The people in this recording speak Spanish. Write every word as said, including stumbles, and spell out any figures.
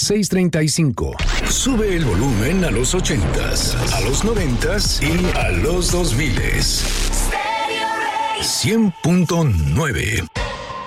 seiscientos treinta y cinco. Sube el volumen a los ochentas, a los noventas y a los dos miles. cien punto nueve.